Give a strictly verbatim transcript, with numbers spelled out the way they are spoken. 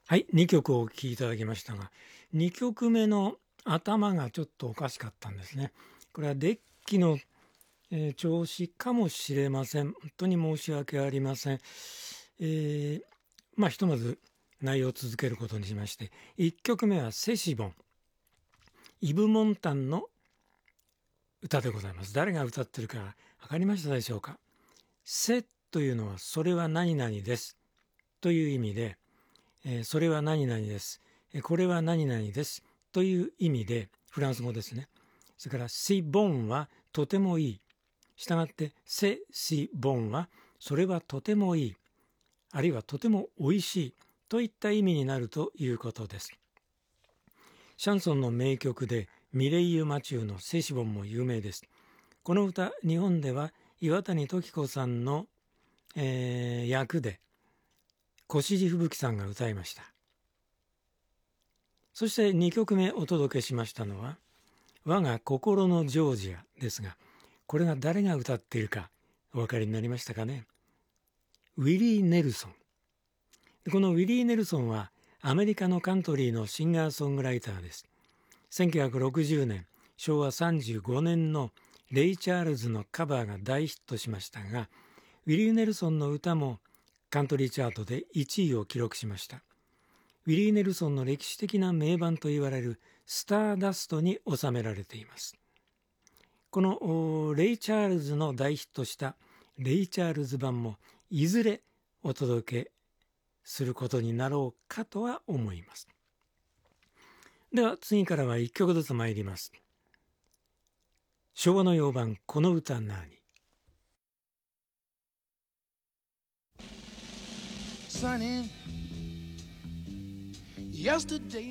はい、にきょくお聴きいただきましたが、にきょくめの頭がちょっとおかしかったんですね。これはデッキの、えー調子かもしれません。本当に申し訳ありません。えーまあひとまず内容を続けることにしまして、いっきょくめはセシボン、イブ・モンタンの歌でございます。誰が歌ってるか分かりましたでしょうか。セというのはそれは何々ですという意味で、えーそれは何々です、えーこれは何々ですという意味で、フランス語ですね。それからシボンはとてもいい。したがってセシボンはそれはとてもいい、あるいはとてもおいしいといった意味になるということです。シャンソンの名曲でミレイユ・マチューのセシボンも有名です。この歌、日本では岩谷時子さんの、えー役で越路吹雪さんが歌いました。そしてにきょくめお届けしましたのは我が心のジョージアですが、これが誰が歌っているかお分かりになりましたかね。ウィリー・ネルソン。このウィリー・ネルソンはアメリカのカントリーのシンガーソングライターです。せんきゅうひゃくろくじゅうねん、しょうわさんじゅうごねんのレイ・チャールズのカバーが大ヒットしましたが、ウィリー・ネルソンの歌もカントリーチャートでいちいを記録しました。ウィリー・ネルソンの歴史的な名盤といわれるスターダストに収められています。このレイ・チャールズの大ヒットしたレイ・チャールズ版もいずれお届けすることになろうかとは思います。では次からはいっきょくずつ参ります。昭和の洋版この歌なに。 Sunny, yesterday